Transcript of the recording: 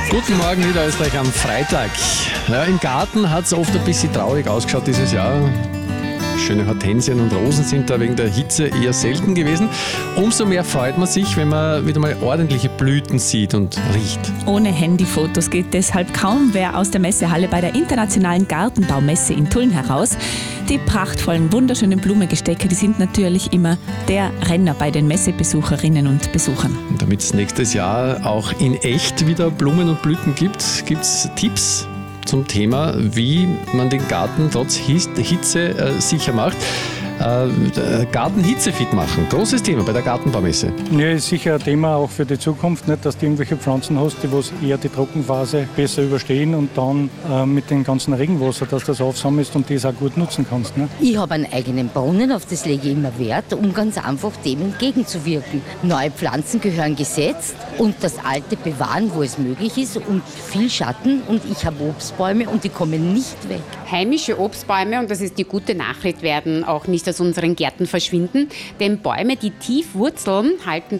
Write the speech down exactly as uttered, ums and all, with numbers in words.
Guten Morgen, Niederösterreich am Freitag. Ja, im Garten hat es oft ein bisschen traurig ausgeschaut dieses Jahr. Schöne Hortensien und Rosen sind da wegen der Hitze eher selten gewesen. Umso mehr freut man sich, wenn man wieder mal ordentliche Blüten sieht und riecht. Ohne Handyfotos geht deshalb kaum wer aus der Messehalle bei der Internationalen Gartenbaumesse in Tulln heraus. Die prachtvollen, wunderschönen Blumengestecke, die sind natürlich immer der Renner bei den Messebesucherinnen und Besuchern. Und damit es nächstes Jahr auch in echt wieder Blumen und Blüten gibt, gibt es Tipps zum Thema, wie man den Garten trotz Hitze äh, sicher macht. Äh, Garten hitzefit machen. Großes Thema bei der Gartenbaumesse. Ja, ist sicher ein Thema auch für die Zukunft, nicht, dass du irgendwelche Pflanzen hast, die eher die Trockenphase besser überstehen und dann äh, mit dem ganzen Regenwasser, dass das aufsammelst und das auch gut nutzen kannst. Nicht? Ich habe einen eigenen Brunnen, auf das lege ich immer Wert, um ganz einfach dem entgegenzuwirken. Neue Pflanzen gehören gesetzt und das alte bewahren, wo es möglich ist, und viel Schatten, und ich habe Obstbäume und die kommen nicht weg. Heimische Obstbäume, und das ist die gute Nachricht, werden auch nicht aus unseren Gärten verschwinden, denn Bäume, die tief wurzeln, halten